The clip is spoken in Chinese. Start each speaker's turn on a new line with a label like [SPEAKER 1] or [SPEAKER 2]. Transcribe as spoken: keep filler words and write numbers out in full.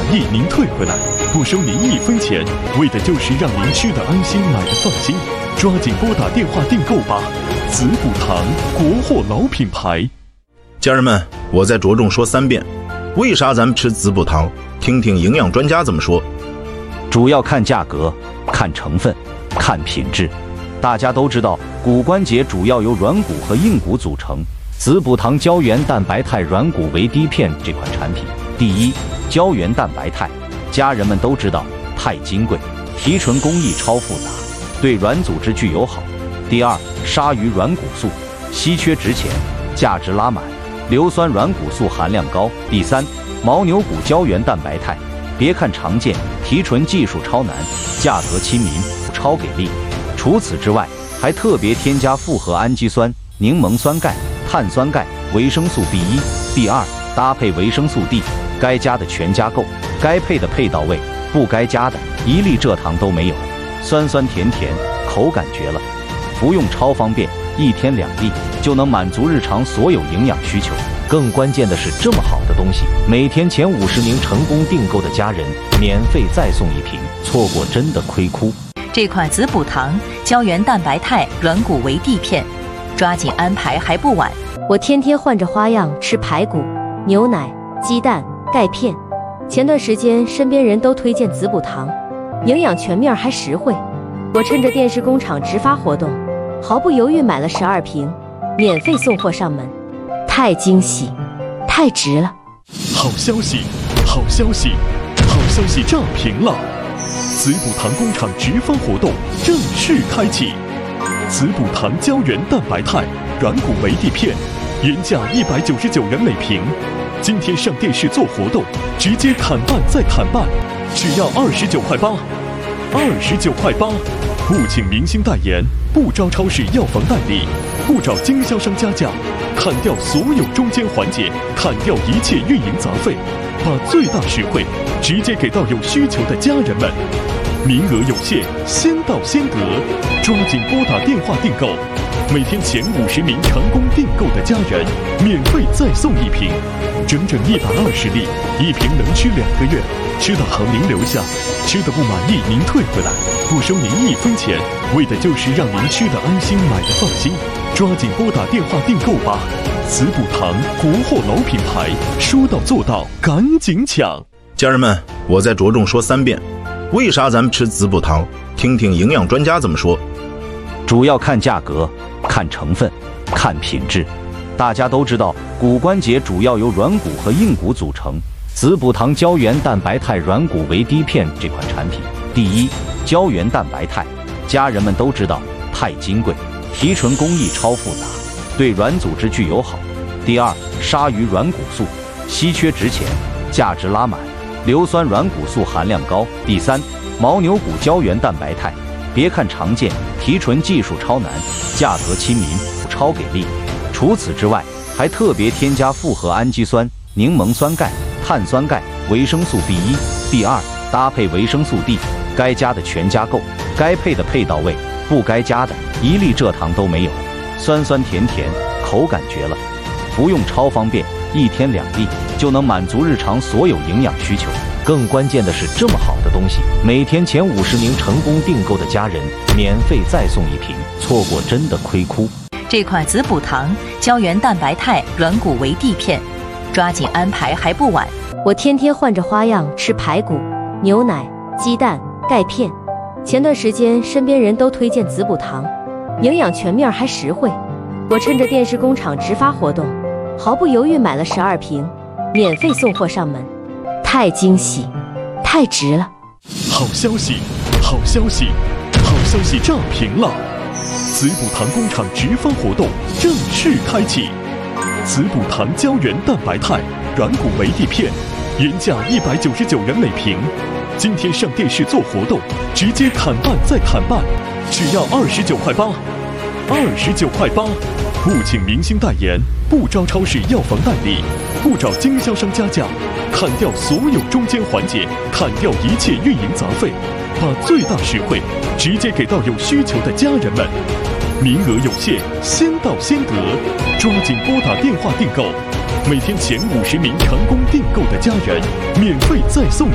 [SPEAKER 1] 意您退回来，不收您一分钱，为的就是让您吃得安心，买得放心。抓紧拨打电话订购吧！滋补堂，国货老品牌。
[SPEAKER 2] 家人们，我再着重说三遍，为啥咱们吃滋补堂？听听营养专家怎么说。
[SPEAKER 3] 主要看价格，看成分，看品质。大家都知道，骨关节主要由软骨和硬骨组成。滋补堂胶原蛋白肽软骨维 D 片这款产品，第一，胶原蛋白肽，家人们都知道，钛金贵，提纯工艺超复杂，对软组织具友好。第二，鲨鱼软骨素，稀缺值钱，价值拉满，硫酸软骨素含量高。第三，牦牛骨胶原蛋白肽，别看常见，提纯技术超难，价格亲民，超给力。除此之外，还特别添加复合氨基酸、柠檬酸钙、碳酸钙、维生素 B 一、B 二，搭配维生素 D， 该加的全加够，该配的配到位，不该加的一粒蔗糖都没有，酸酸甜甜，口感绝了。服用超方便，一天两粒就能满足日常所有营养需求。更关键的是，这么好的东西，每天前五十名成功订购的家人免费再送一瓶，错过真的亏哭。
[SPEAKER 4] 这款滋补堂胶原蛋白肽软骨维 D 片，抓紧安排还不晚。
[SPEAKER 5] 我天天换着花样吃排骨、牛奶、鸡蛋、钙片。前段时间身边人都推荐滋补堂，营养全面还实惠。我趁着电视工厂直发活动，毫不犹豫买了十二瓶，免费送货上门，太惊喜，太值了！
[SPEAKER 1] 好消息，好消息，好消息炸屏了！滋补堂工厂直发活动正式开启，滋补堂胶原蛋白肽软骨维 D 片，原价一百九十九元每瓶，今天上电视做活动，直接砍半再砍半，只要二十九块八，二十九块八，不请明星代言，不招超市药房代理，不找经销商加价，砍掉所有中间环节，砍掉一切运营杂费，把最大实惠直接给到有需求的家人们。名额有限，先到先得，抓紧拨打电话订购。每天前五十名成功订购的家人，免费再送一瓶，整整一百二十粒，一瓶能吃两个月。吃的好您留下，吃的不满意您退回来，不收您一分钱，为的就是让您吃的安心，买的放心。抓紧拨打电话订购吧！滋补堂，国货老品牌，说到做到，赶紧抢！
[SPEAKER 2] 家人们，我再着重说三遍，为啥咱们吃滋补堂？听听营养专家怎么说。
[SPEAKER 3] 主要看价格，看成分，看品质。大家都知道，骨关节主要由软骨和硬骨组成。滋补堂胶原蛋白肽软骨维 D 片这款产品，第一，胶原蛋白肽，家人们都知道，钛金贵，提纯工艺超复杂，对软组织具友好。第二，鲨鱼软骨素，稀缺值钱，价值拉满，硫酸软骨素含量高。第三，牦牛骨胶原蛋白肽，别看常见，提纯技术超难，价格亲民，超给力。除此之外，还特别添加复合氨基酸、柠檬酸钙、碳酸钙、维生素 B 一、B 二，搭配维生素 D， 该加的全加够，该配的配到位，不该加的一粒蔗糖都没有，酸酸甜甜，口感绝了。服用超方便，一天两粒就能满足日常所有营养需求。更关键的是，这么好的东西，每天前五十名成功订购的家人免费再送一瓶，错过真的亏哭。
[SPEAKER 4] 这款滋补堂胶原蛋白肽软骨维 D 片，抓紧安排还不晚。
[SPEAKER 5] 我天天换着花样吃排骨、牛奶、鸡蛋、钙片。前段时间身边人都推荐滋补堂，营养全面还实惠。我趁着电视工厂直发活动，毫不犹豫买了十二瓶，免费送货上门，太惊喜，太值了！
[SPEAKER 1] 好消息，好消息，好消息炸屏了！滋补堂工厂直发活动正式开启，滋补堂胶原蛋白肽软骨维 D 片，原价一百九十九元每瓶，今天上电视做活动，直接砍半再砍半，只要二十九块八，二十九块八，不请明星代言，不招超市药房代理，不找经销商加价，砍掉所有中间环节，砍掉一切运营杂费，把最大实惠直接给到有需求的家人们。名额有限，先到先得，抓紧拨打电话订购。每天前五十名成功订购的家人，免费再送